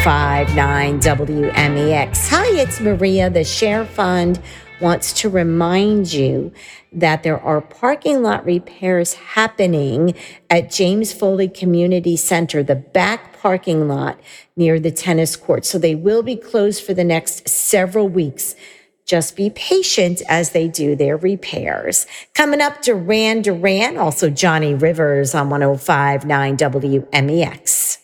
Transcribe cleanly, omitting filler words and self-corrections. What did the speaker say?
105.9 WMEX. Hi, it's Maria. The Share Fund wants to remind you that there are parking lot repairs happening at James Foley Community Center, the back parking lot near the tennis court. So they will be closed for the next several weeks. Just be patient as they do their repairs. Coming up, Duran Duran, also Johnny Rivers on 105.9 WMEX.